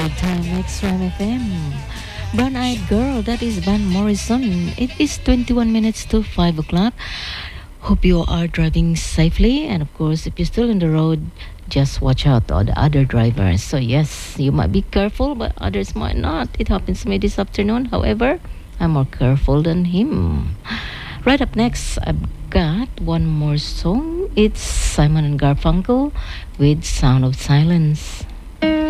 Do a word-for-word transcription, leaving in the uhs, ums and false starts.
Time X Ram F M. Brown Eyed Girl, that is Van Morrison. It is twenty-one minutes to five o'clock. Hope you are driving safely. And of course, if you're still on the road, just watch out on the other drivers. So, yes, you might be careful, but others might not. It happens to me this afternoon. However, I'm more careful than him. Right up next, I've got one more song. It's Simon and Garfunkel with Sound of Silence.